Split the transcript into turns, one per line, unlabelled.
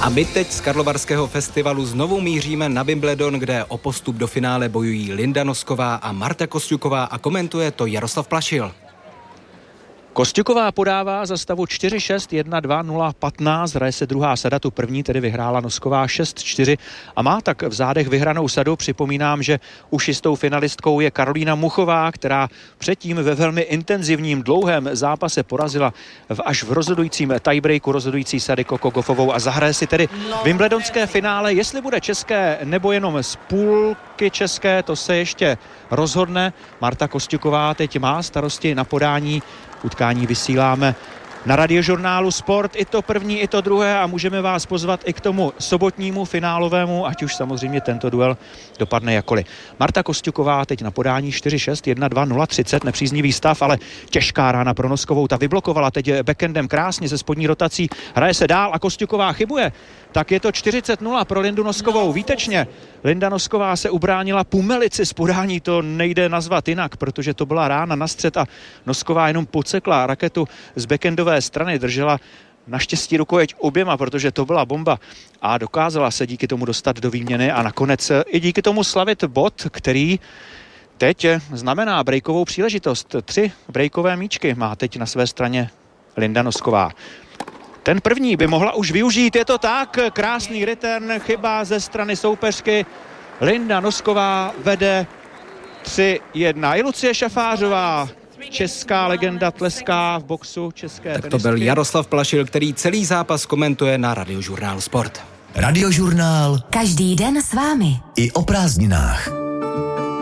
A my teď z Karlovarského festivalu znovu míříme na Wimbledon, kde o postup do finále bojují Linda Nosková a Marta Kosťuková a komentuje to Jaroslav Plašil.
Kosťuková podává za stavu 4-6, 1-2, 0-15, hraje se druhá sada, tu první tedy vyhrála Nosková 6-4 a má tak v zádech vyhranou sadu. Připomínám, že už jistou finalistkou je Karolína Muchová, která předtím ve velmi intenzivním dlouhém zápase porazila až v rozhodujícím tiebreaku rozhodující sady Coco Gauffovou a zahraje si tedy wimbledonské finále. Jestli bude české nebo jenom z půlky české, to se ještě rozhodne. Marta Kosťuková teď má starosti na podání. Utkání vysíláme na Radiožurnálu Sport, i to první, i to druhé, a můžeme vás pozvat i k tomu sobotnímu finálovému, ať už samozřejmě tento duel dopadne jakkoliv. Marta Kosťuková teď na podání 4-6, 1-2, 0-30, nepříznivý stav, ale těžká rána pro Noskovou, ta vyblokovala teď backendem krásně ze spodní rotací, hraje se dál a Kosťuková chybuje. Tak je to 40-0 pro Lindu Noskovou, výtečně. Linda Nosková se ubránila Pumelici z podání, to nejde nazvat jinak, protože to byla rána na střed a Nosková jenom podsekla raketu z backendové strany, držela naštěstí rukojeť oběma, protože to byla bomba a dokázala se díky tomu dostat do výměny a nakonec i díky tomu slavit bod, který teď znamená breakovou příležitost. 3 breakové míčky má teď na své straně Linda Nosková. Ten první by mohla už využít, je to tak, krásný return, chyba ze strany soupeřky. Linda Nosková vede 3-1. I Lucie Šafářová, česká legenda, tleská v boxu české
tak
tenistky.
To byl Jaroslav Plašil, který celý zápas komentuje na Radiožurnál Sport.
Radiožurnál.
Každý den s vámi.
I o prázdninách.